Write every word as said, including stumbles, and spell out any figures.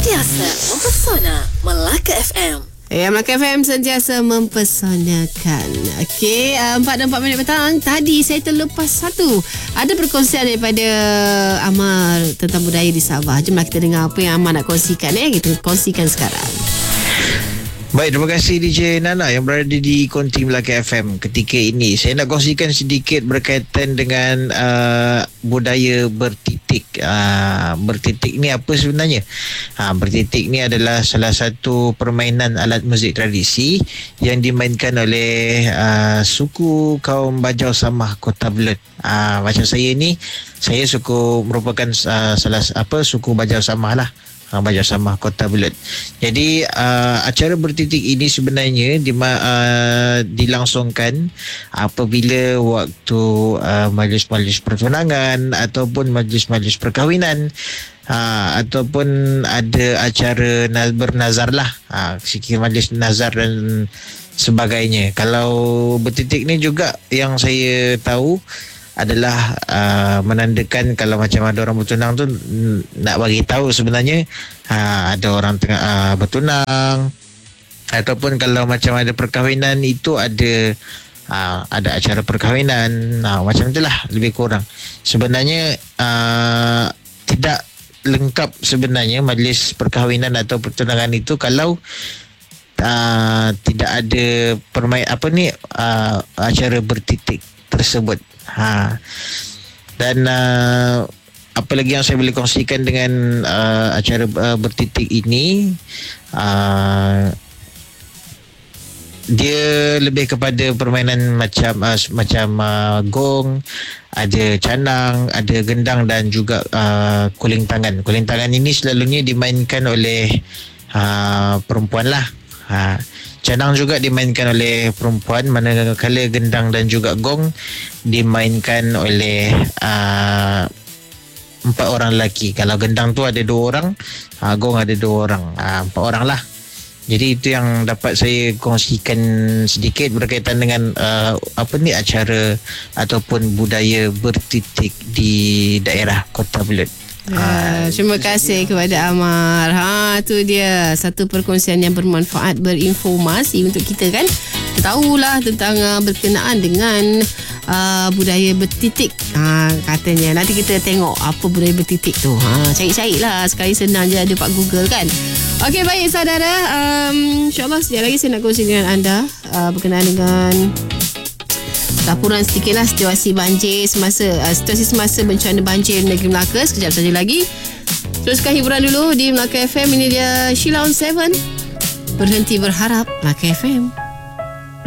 Sentiasa mempesona Melaka F M. Ya, Melaka F M sentiasa mempesonakan. Okey, uh, empat dan empat minit petang. Tadi saya terlepas satu. Ada perkongsian daripada Amar tentang budaya di Sabah. Jomlah kita dengar apa yang Amar nak kongsikan. Eh, kita kongsikan sekarang. Baik, terima kasih D J Nana yang berada di Konti Melaka F M ketika ini. Saya nak kongsikan sedikit berkaitan dengan uh, budaya bertitik. Uh, bertitik ni apa sebenarnya? Uh, bertitik ni adalah salah satu permainan alat muzik tradisi yang dimainkan oleh uh, suku kaum Bajau Samah Kota Belud. Uh, macam saya ni, saya suku merupakan uh, salah apa suku Bajau Samah lah. Bajau Samah Kota Belud. Jadi uh, acara bertitik ini sebenarnya di, uh, dilangsungkan apabila waktu uh, majlis-majlis pertunangan ataupun majlis-majlis perkahwinan, uh, ataupun ada acara bernazar lah, uh, sikit majlis nazar dan sebagainya. Kalau bertitik ni juga yang saya tahu adalah uh, menandakan kalau macam ada orang bertunang tu, nak bagi tahu sebenarnya uh, ada orang tengah uh, bertunang, ataupun kalau macam ada perkahwinan itu ada uh, ada acara perkahwinan, uh, macam itulah lebih kurang. Sebenarnya uh, tidak lengkap sebenarnya majlis perkahwinan atau pertunangan itu kalau uh, tidak ada permain apa ni uh, acara bertitik tersebut. Ha. Dan uh, apa lagi yang saya boleh kongsikan dengan uh, acara uh, bertitik ini, uh, dia lebih kepada permainan macam uh, macam uh, gong, ada canang, ada gendang dan juga uh, kuling tangan. Kuling tangan ini selalunya dimainkan oleh uh, perempuan lah. Ha. Canang juga dimainkan oleh perempuan, manakala gendang dan juga gong dimainkan oleh uh, empat orang lelaki. Kalau gendang tu ada dua orang, uh, gong ada dua orang, uh, empat orang lah. Jadi itu yang dapat saya kongsikan sedikit berkaitan dengan uh, apa ni acara ataupun budaya bertitik di daerah Kota Belud. Ya, terima kasih kepada Amar. Ha, tu dia satu perkongsian yang bermanfaat, berinformasi untuk kita kan. Kita tahulah tentang uh, berkenaan dengan uh, budaya bertitik. Ha, katanya nanti kita tengok apa budaya bertitik tu. Ha, cari-cari lah, sekali senang je ada Pak Google kan. Okey, baik saudara, um, insyaAllah sekejap lagi saya nak kongsi dengan anda uh, berkenaan dengan laporan sedikitlah situasi banjir semasa uh, situasi semasa bencana banjir negeri Melaka. Sekejap saja lagi. Teruskan hiburan dulu di Melaka F M. Ini dia Sheila on tujuh. Berhenti berharap, Melaka F M.